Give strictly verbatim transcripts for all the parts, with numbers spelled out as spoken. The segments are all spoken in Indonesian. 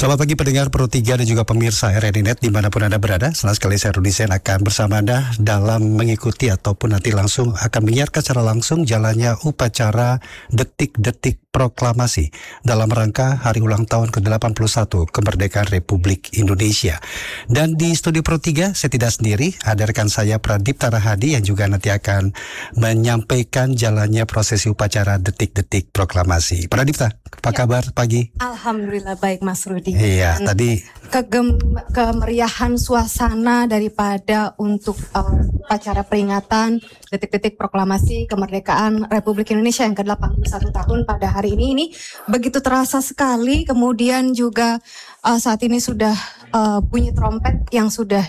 Selamat pagi pendengar Pro tiga dan juga pemirsa R R I Net dimanapun Anda berada. Senang sekali saya Rudi Sen akan bersama Anda dalam mengikuti ataupun nanti langsung akan menyiarkan secara langsung jalannya upacara detik-detik proklamasi dalam rangka hari ulang tahun ke delapan puluh satu kemerdekaan Republik Indonesia. Dan di studio Pro tiga saya tidak sendiri, ada rekan saya Pradipta Rahadi yang juga nanti akan menyampaikan jalannya prosesi upacara detik-detik proklamasi. Pradipta, apa Ya. kabar pagi? Alhamdulillah baik Mas Rudi. Iya, Dan tadi kegem kemeriahan suasana daripada untuk uh, upacara peringatan detik-detik proklamasi kemerdekaan Republik Indonesia yang ke delapan puluh satu tahun pada hari ini ini begitu terasa sekali. Kemudian juga uh, saat ini sudah uh, bunyi trompet yang sudah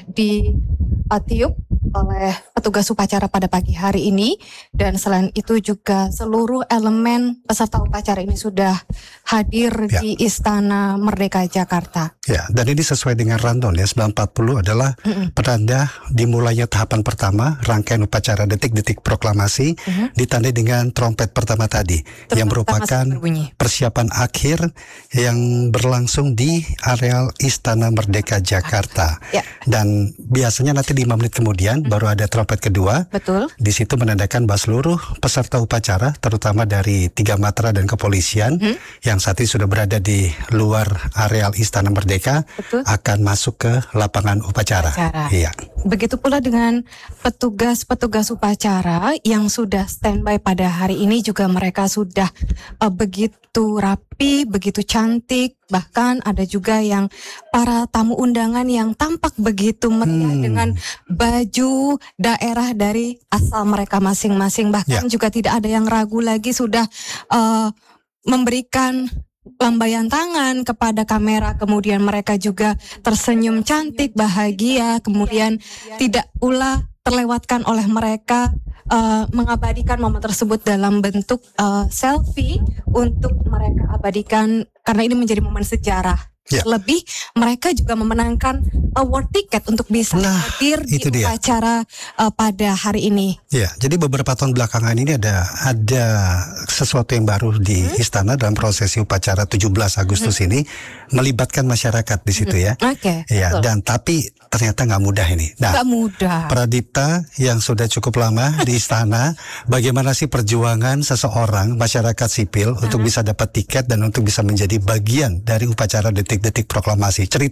ditiup oleh petugas upacara pada pagi hari ini, dan selain itu juga seluruh elemen peserta upacara ini sudah hadir Ya. di Istana Merdeka Jakarta. ya, dan ini sesuai dengan rundown ya, sembilan empat puluh adalah Mm-mm. penanda dimulainya tahapan pertama rangkaian upacara detik-detik proklamasi Mhm. ditandai dengan trompet pertama tadi Trompet yang pertama merupakan sudah berbunyi. persiapan akhir yang berlangsung di areal Istana Merdeka Jakarta. Ya. Dan biasanya nanti lima menit kemudian baru ada trompet kedua. Betul. Di situ menandakan bahwa seluruh peserta upacara, terutama dari tiga matra dan kepolisian Hmm. yang saat ini sudah berada di luar areal Istana Merdeka, Betul. akan masuk ke lapangan upacara. Upacara. Iya. Begitu pula dengan petugas-petugas upacara yang sudah standby pada hari ini, juga mereka sudah uh, begitu rapi, begitu cantik. Bahkan ada juga yang para tamu undangan yang tampak begitu meriah Hmm. dengan baju daerah dari asal mereka masing-masing. Bahkan Ya. juga tidak ada yang ragu lagi, sudah uh, memberikan lambaian tangan kepada kamera, kemudian mereka juga tersenyum cantik, bahagia, kemudian tidak pula terlewatkan oleh mereka uh, mengabadikan momen tersebut dalam bentuk uh, selfie untuk mereka abadikan karena ini menjadi momen sejarah. Ya. Lebih mereka juga memenangkan award tiket untuk bisa Nah, hadir di itu dia. upacara uh, pada hari ini. Ya, jadi beberapa tahun belakangan ini ada ada sesuatu yang baru di istana dalam prosesi upacara tujuh belas Agustus ini melibatkan masyarakat di situ ya. Oke, Ya, betul. dan tapi ternyata nggak mudah ini. Nah, Nggak mudah. Pradipta yang sudah cukup lama di istana, bagaimana sih perjuangan seseorang masyarakat sipil untuk bisa dapat tiket dan untuk bisa menjadi bagian dari upacara detik-detik proklamasi? Cerita